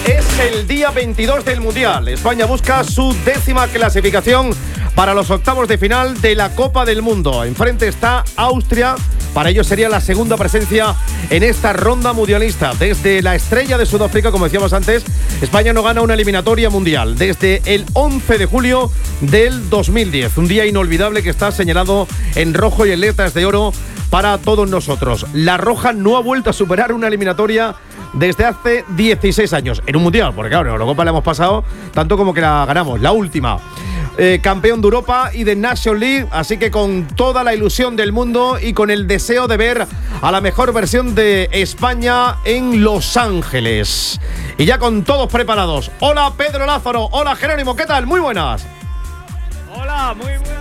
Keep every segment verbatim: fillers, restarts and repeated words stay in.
Es el día veintidós del Mundial. España busca su décima clasificación para los octavos de final de la Copa del Mundo. Enfrente está Austria. Para ello sería la segunda presencia en esta ronda mundialista. Desde la estrella de Sudáfrica, como decíamos antes, España no gana una eliminatoria mundial desde el once de julio del dos mil diez. Un día inolvidable que está señalado en rojo y en letras de oro para todos nosotros. La Roja no ha vuelto a superar una eliminatoria desde hace dieciséis años en un mundial, porque claro, la Copa la hemos pasado tanto como que la ganamos, la última. Eh, campeón de Europa y de Nations League, así que con toda la ilusión del mundo y con el deseo de ver a la mejor versión de España en Los Ángeles. Y ya con todos preparados. Hola Pedro Lázaro, hola Jerónimo, ¿qué tal? Muy buenas. Hola, muy buenas.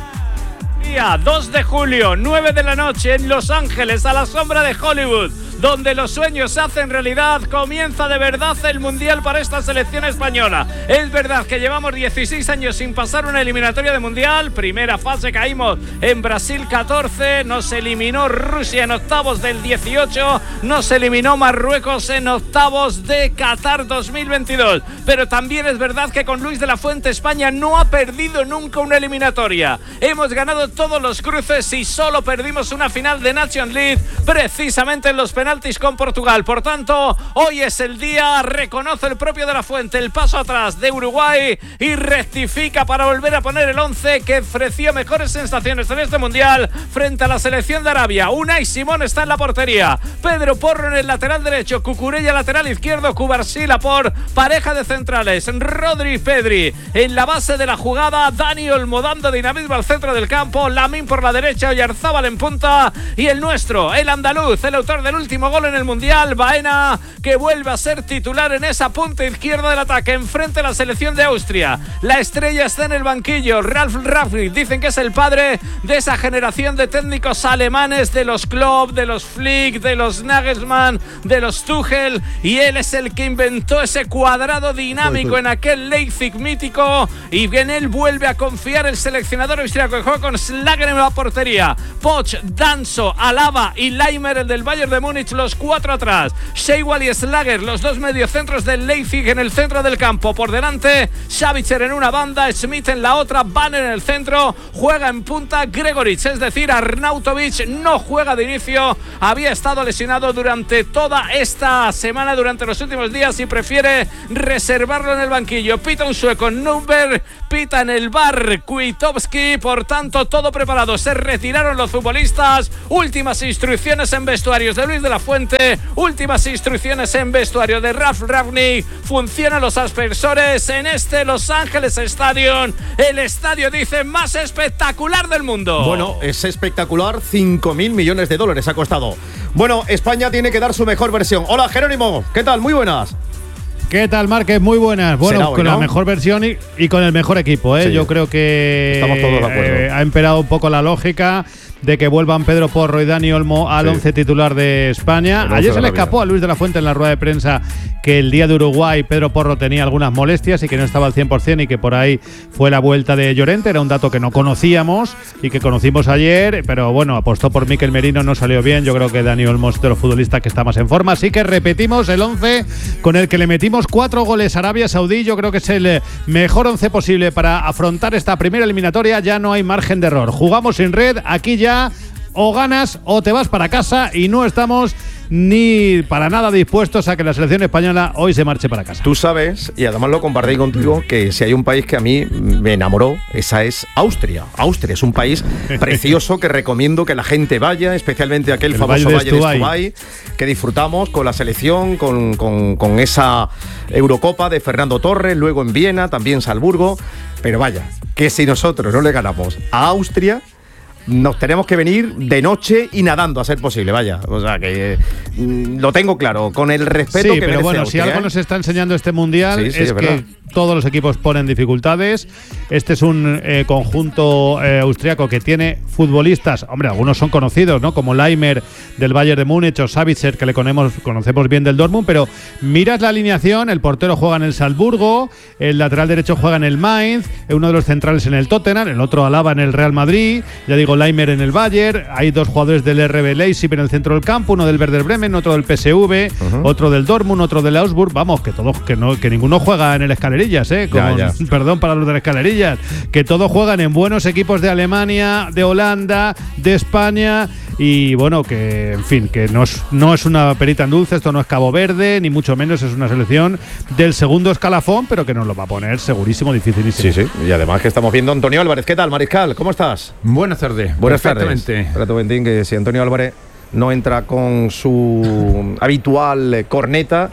Día dos de julio, nueve de la noche en Los Ángeles, a la sombra de Hollywood, donde los sueños se hacen realidad. Comienza de verdad el Mundial para esta selección española. Es verdad que llevamos dieciséis años sin pasar una eliminatoria de Mundial. Primera fase caímos en Brasil catorce, nos eliminó Rusia en octavos del dieciocho, nos eliminó Marruecos en octavos de Qatar dos mil veintidós. Pero también es verdad que con Luis de la Fuente España no ha perdido nunca una eliminatoria. Hemos ganado todos los cruces y solo perdimos una final de Nations League, precisamente en los penaltis con Portugal. Por tanto, hoy es el día, reconoce el propio de la Fuente el paso atrás de Uruguay y rectifica para volver a poner el once que ofreció mejores sensaciones en este Mundial frente a la selección de Arabia. Unai Simón está en la portería, Pedro Porro en el lateral derecho, Cucurella lateral izquierdo, Cubarsí por pareja de centrales, Rodri y Pedri en la base de la jugada, Dani Olmo dando dinamismo al centro del campo, Lamín por la derecha, Oyarzábal en punta y el nuestro, el andaluz, el autor del último gol en el Mundial, Baena, que vuelve a ser titular en esa punta izquierda del ataque, enfrente a la selección de Austria. La estrella está en el banquillo, Ralf Rangnick, dicen que es el padre de esa generación de técnicos alemanes, de los Klopp, de los Flick, de los Nagelsmann, de los Tuchel, y él es el que inventó ese cuadrado dinámico en aquel Leipzig mítico, y en él vuelve a confiar el seleccionador austriaco, que juega con Schlager en la portería, Poch, Danso, Alaba y Leimer, el del Bayern de Múnich, los cuatro atrás, Seiwald y Schlager, los dos mediocentros del Leipzig en el centro del campo, por delante Savitzer en una banda, Schmidt en la otra, Banner en el centro, juega en punta Gregoritsch, es decir, Arnautovic no juega de inicio, había estado lesionado durante toda esta semana, durante los últimos días, y prefiere reservarlo en el banquillo. Pita un sueco, Nürnberg, pita en el bar Kwiatkowski, por tanto todo preparado, se retiraron los futbolistas, últimas instrucciones en vestuarios de Luis de la Fuente, últimas instrucciones en vestuario de Ralf Rangnick, funcionan los aspersores en este Los Ángeles Stadium, el estadio dice más espectacular del mundo. Bueno, es espectacular, cinco mil millones de dólares ha costado. Bueno, España tiene que dar su mejor versión. Hola Jerónimo, ¿qué tal? Muy buenas. ¿Qué tal, Márquez? Muy buenas. Bueno, hoy, con ¿no? la mejor versión y, y con el mejor equipo, ¿eh? Sí. Yo creo que estamos todos de acuerdo. Eh, ha imperado un poco la lógica de que vuelvan Pedro Porro y Dani Olmo al sí. once titular de España. Ayer se le escapó a Luis de la Fuente en la rueda de prensa que el día de Uruguay Pedro Porro tenía algunas molestias y que no estaba al cien por ciento, y que por ahí fue la vuelta de Llorente. Era un dato que no conocíamos y que conocimos ayer, pero bueno, apostó por Mikel Merino, no salió bien. Yo creo que Dani Olmo es de los futbolistas que está más en forma, así que repetimos el once con el que le metimos cuatro goles a Arabia Saudí. Yo creo que es el mejor once posible para afrontar esta primera eliminatoria. Ya no hay margen de error, jugamos sin red, aquí ya o ganas o te vas para casa, y no estamos ni para nada dispuestos a que la selección española hoy se marche para casa. Tú sabes, y además lo compartí contigo, que si hay un país que a mí me enamoró, esa es Austria. Austria es un país precioso que recomiendo que la gente vaya, especialmente aquel el famoso Valle de Estubay, que disfrutamos con la selección, con, con, con esa Eurocopa de Fernando Torres, luego en Viena, también Salzburgo. Pero vaya, que si nosotros no le ganamos a Austria, nos tenemos que venir de noche y nadando a ser posible, vaya. O sea, que eh, lo tengo claro, con el respeto sí, que merece pero bueno, Austria, si algo ¿eh? nos está enseñando este Mundial sí, sí, es, es que todos los equipos ponen dificultades. Este es un eh, conjunto eh, austriaco que tiene futbolistas, hombre, algunos son conocidos, ¿no? Como Leimer del Bayern de Múnich o Savitzer, que le conocemos, conocemos bien del Dortmund, pero miras la alineación, el portero juega en el Salzburgo, el lateral derecho juega en el Mainz, uno de los centrales en el Tottenham, el otro Alaba en el Real Madrid, ya digo, Laimer en el Bayern, hay dos jugadores del R B Leipzig en el centro del campo, uno del Werder Bremen, otro del P S V, uh-huh. otro del Dortmund, otro del Augsburg. Vamos, que todos, que no, que ninguno juega en el Escalerillas, eh, con, ya, ya. perdón para los del Escalerillas, que todos juegan en buenos equipos de Alemania, de Holanda, de España. Y bueno, que en fin, que no es, no es una perita en dulce, esto no es Cabo Verde, ni mucho menos, es una selección del segundo escalafón, pero que nos lo va a poner segurísimo, dificilísimo. Sí, sí, y además que estamos viendo a Antonio Álvarez. ¿Qué tal, Mariscal? ¿Cómo estás? Buenas tardes. Buenas tardes. Espérate un momentín, que si Antonio Álvarez no entra con su habitual corneta...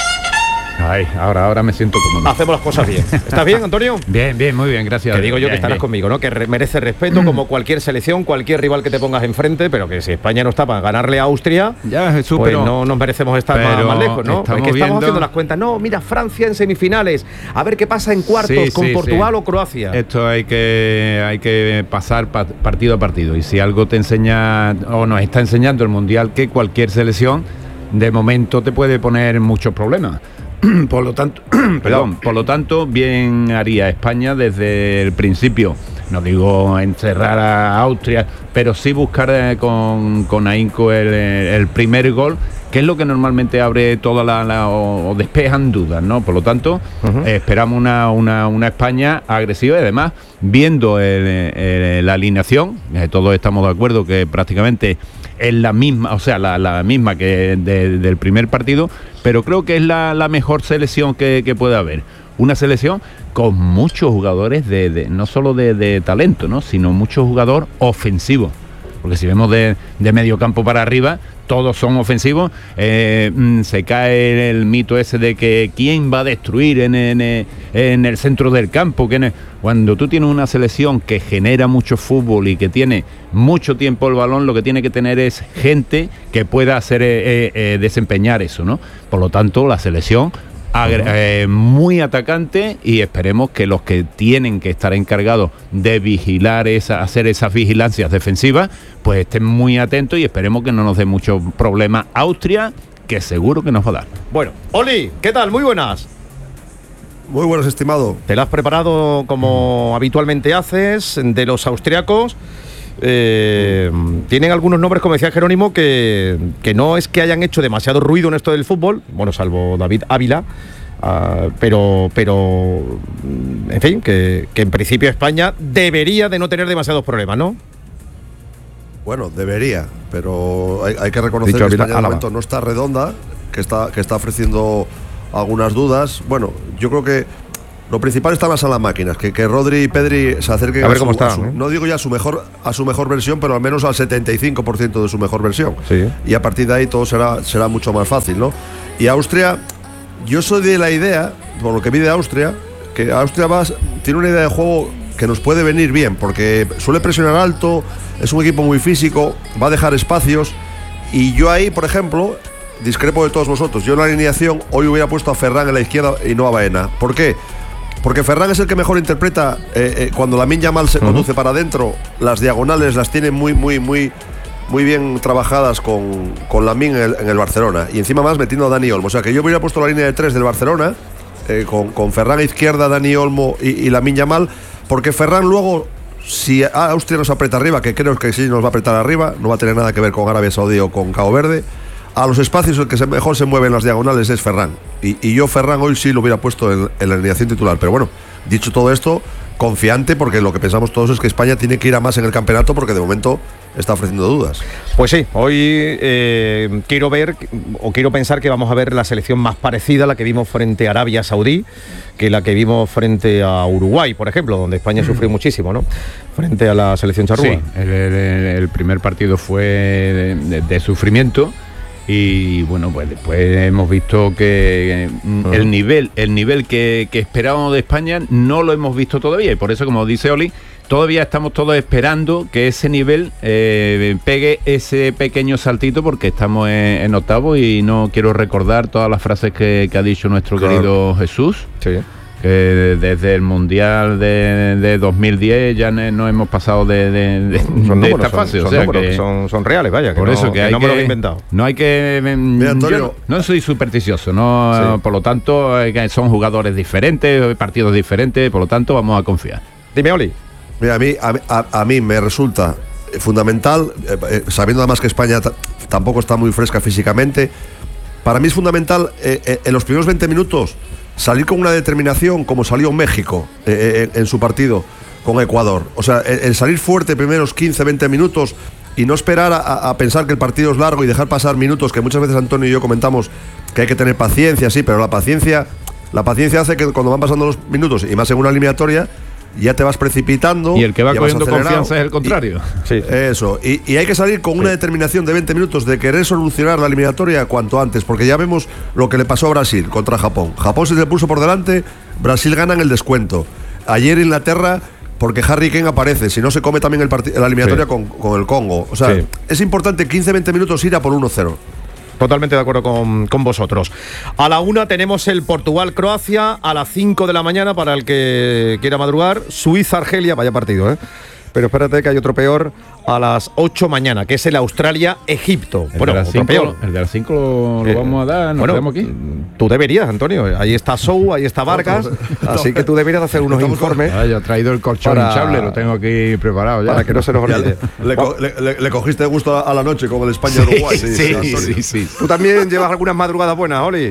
Ay, ahora, ahora me siento cómodo. Hacemos las cosas bien. ¿Estás bien, Antonio? Bien, bien, muy bien, gracias. Que digo yo bien, que estarás bien. conmigo, ¿no? Que re- merece respeto como cualquier selección, cualquier rival que te pongas enfrente, pero que si España no está para ganarle a Austria, ya, Jesús, pues pero, no nos merecemos estar más, más lejos, ¿no? Estamos, es que estamos viendo... haciendo las cuentas. No, mira, Francia en semifinales, a ver qué pasa en cuartos sí, con sí, Portugal sí. o Croacia. Esto hay que, hay que pasar pa- partido a partido. Y si algo te enseña, o nos está enseñando el Mundial, que cualquier selección, de momento te puede poner muchos problemas. Por lo tanto, perdón, por lo tanto, bien haría España desde el principio. No digo encerrar a Austria, pero sí buscar eh, con, con ahínco el, el primer gol, que es lo que normalmente abre toda la, la o, o despejan dudas, ¿no? Por lo tanto, uh-huh. eh, esperamos una, una, una España agresiva y además, viendo el, el, la alineación, eh, todos estamos de acuerdo que prácticamente es la misma, o sea, la, la misma que de, del primer partido, pero creo que es la, la mejor selección que, que puede haber. Una selección con muchos jugadores, de, de no solo de, de talento, ¿no? Sino muchos jugadores ofensivos. Porque si vemos de, de medio campo para arriba, todos son ofensivos. Eh, se cae el mito ese de que quién va a destruir en, en, en el centro del campo. Que cuando tú tienes una selección que genera mucho fútbol y que tiene mucho tiempo el balón, lo que tiene que tener es gente que pueda hacer eh, eh, desempeñar eso, ¿no? Por lo tanto, la selección Agre- eh, muy atacante, y esperemos que los que tienen que estar encargados de vigilar, esa, hacer esas vigilancias defensivas, pues estén muy atentos y esperemos que no nos dé mucho problema Austria, que seguro que nos va a dar. Bueno, Oli, ¿qué tal? Muy buenas. Muy buenas, estimado. ¿Te la has preparado como habitualmente haces de los austriacos? Eh, tienen algunos nombres, como decía Jerónimo, que, que no es que hayan hecho demasiado ruido en esto del fútbol, bueno, salvo David Ávila, uh, pero, pero en fin, que, que en principio España debería de no tener demasiados problemas, ¿no? Bueno, debería, pero hay, hay que reconocer Dicho que Ávila, España de momento no está redonda, que está, que está ofreciendo algunas dudas. Bueno, yo creo que lo principal está más en las máquinas, que, que Rodri y Pedri se acerquen a ver a cómo su, está, a su, ¿eh? no digo ya a su mejor a su mejor versión, pero al menos al setenta y cinco por ciento de su mejor versión. Sí. Y a partir de ahí todo será, será mucho más fácil, ¿no? Y Austria, yo soy de la idea, por lo que vi de Austria, que Austria va, tiene una idea de juego que nos puede venir bien, porque suele presionar alto, es un equipo muy físico, va a dejar espacios, y yo ahí, por ejemplo, discrepo de todos vosotros. Yo en la alineación hoy hubiera puesto a Ferran en la izquierda y no a Baena. ¿Por qué? Porque Ferran es el que mejor interpreta eh, eh, cuando Lamine Yamal se uh-huh. conduce para adentro, las diagonales las tiene muy, muy, muy, muy bien trabajadas con, con Lamine en el, en el Barcelona, y encima más metiendo a Dani Olmo. O sea que yo hubiera puesto la línea de tres del Barcelona eh, con, con Ferran a izquierda, Dani Olmo y, y Lamine Yamal, porque Ferran luego, si Austria nos aprieta arriba, que creo que sí nos va a apretar arriba, no va a tener nada que ver con Arabia Saudí o con Cabo Verde, a los espacios el que se mejor se mueve en las diagonales es Ferran. Y, y yo Ferran hoy sí lo hubiera puesto en, en la alineación titular. Pero bueno, dicho todo esto, confiante, porque lo que pensamos todos es que España tiene que ir a más en el campeonato, porque de momento está ofreciendo dudas. Pues sí, hoy eh, quiero ver, o quiero pensar que vamos a ver la selección más parecida a la que vimos frente a Arabia Saudí, que la que vimos frente a Uruguay, por ejemplo, donde España mm. sufrió muchísimo, ¿no? Frente a la selección charrúa. Sí, el, el, el primer partido fue de, de, de sufrimiento. Y bueno, pues después hemos visto que uh-huh. el nivel el nivel que, que esperábamos de España no lo hemos visto todavía, y por eso, como dice Oli, todavía estamos todos esperando que ese nivel eh, pegue ese pequeño saltito, porque estamos en, en octavo, y no quiero recordar todas las frases que, que ha dicho nuestro claro. querido Jesús. Sí. Que desde el Mundial de, de dos mil diez ya no, no hemos pasado de, de, de, son de números, esta fase. Son, o sea son, que son, son reales, vaya. Que por no, eso que, que hay no me que, lo he inventado. No hay que. Mira, Antonio, yo no, no soy supersticioso, no, sí. Por lo tanto, son jugadores diferentes, partidos diferentes, por lo tanto, vamos a confiar. Dime, Oli. Mira, a mí, a, a, a mí me resulta fundamental, eh, eh, sabiendo además que España tampoco está muy fresca físicamente. Para mí es fundamental eh, eh, en los primeros veinte minutos salir con una determinación como salió México eh, eh, en su partido con Ecuador. O sea, el, el salir fuerte primeros quince, veinte minutos y no esperar a, a pensar que el partido es largo y dejar pasar minutos, que muchas veces Antonio y yo comentamos que hay que tener paciencia, sí, pero la paciencia, la paciencia hace que cuando van pasando los minutos, y más en una eliminatoria, ya te vas precipitando. Y el que va cogiendo confianza es el contrario. Y, sí. Eso. Y, y hay que salir con una sí. determinación de veinte minutos de querer solucionar la eliminatoria cuanto antes, porque ya vemos lo que le pasó a Brasil contra Japón. Japón se le puso por delante, Brasil gana en el descuento. Ayer Inglaterra, porque Harry Kane aparece, si no se come también el la eliminatoria sí. con, con el Congo. O sea, sí. es importante quince, veinte minutos ir a por uno cero. Totalmente de acuerdo con, con vosotros. A la una tenemos el Portugal-Croacia, a las cinco de la mañana para el que quiera madrugar, Suiza-Argelia, vaya partido, ¿eh? Pero espérate que hay otro peor a las ocho mañana, que es el Australia-Egipto. El bueno, de las otro cinco, peor. El de las cinco lo, lo eh, vamos a dar, nos bueno, quedamos aquí. Tú deberías, Antonio. Ahí está Sou, ahí está Vargas, así que tú deberías hacer unos informes. Ah, yo he traído el colchón para, hinchable, lo tengo aquí preparado ya. Para que no se nos olvide. Le, le, le, le cogiste gusto a la noche con el España-Uruguay. Sí, sí, sí, sí, sí. Tú también llevas algunas madrugadas buenas, Oli.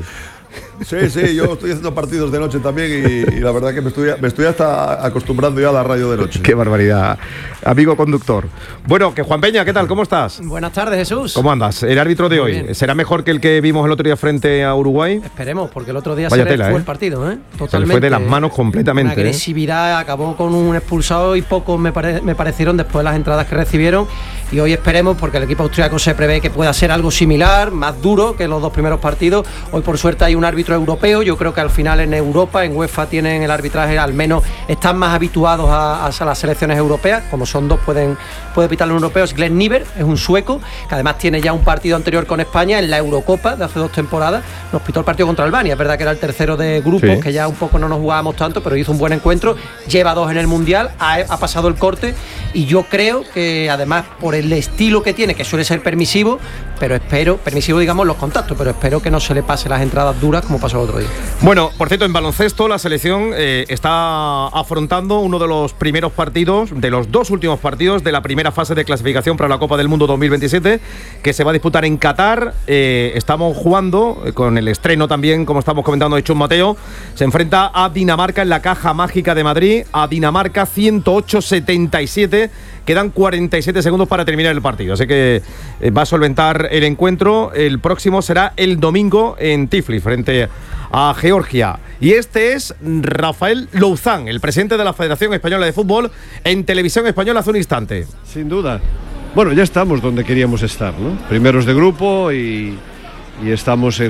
Sí, sí, yo estoy haciendo partidos de noche también y, y la verdad que me estoy, me estoy hasta acostumbrando ya a la radio de noche. Qué barbaridad, amigo conductor. Bueno, que Juan Peña, ¿qué tal? ¿Cómo estás? Buenas tardes, Jesús. ¿Cómo andas? El árbitro de Muy hoy, bien. ¿será mejor que el que vimos el otro día frente a Uruguay? Esperemos, porque el otro día Vaya se tela, le fue ¿eh? el partido, ¿eh? Totalmente. Se le fue de las manos completamente. Una agresividad, ¿eh? Acabó con un expulsado y pocos me, pare me parecieron después de las entradas que recibieron. Y hoy esperemos, porque el equipo austriaco se prevé que pueda ser algo similar, más duro que los dos primeros partidos. Hoy por suerte hay un árbitro europeo. Yo creo que al final en Europa, en UEFA tienen el arbitraje, al menos están más habituados a, a las selecciones europeas. Como son dos, pueden puede pitar los europeos. Glenn Nieber es un sueco que además tiene ya un partido anterior con España en la Eurocopa de hace dos temporadas. Nos pitó el partido contra Albania, es verdad que era el tercero de grupos, sí. que ya un poco no nos jugábamos tanto, pero hizo un buen encuentro. Lleva dos en el Mundial, ha, ha pasado el corte y yo creo que además por el estilo que tiene, que suele ser permisivo, pero espero, permisivo digamos los contactos, pero espero que no se le pase las entradas duras como pasó el otro día. Bueno, por cierto, en baloncesto la selección eh, está afrontando uno de los primeros partidos, de los dos últimos partidos de la primera fase de clasificación para la Copa del Mundo dos mil veintisiete, que se va a disputar en Qatar. Eh, estamos jugando eh, con el estreno también, como estamos comentando, de Chus Mateo. Se enfrenta a Dinamarca en la Caja Mágica de Madrid, a Dinamarca ciento ocho setenta y siete. Quedan cuarenta y siete segundos para terminar el partido, así que eh, va a solventar el encuentro. El próximo será el domingo en Tiflis, frente a Georgia. Y este es Rafael Louzán, el presidente de la Federación Española de Fútbol, en Televisión Española hace un instante. Sin duda. Bueno, ya estamos donde queríamos estar, ¿no? Primeros de grupo y, y estamos en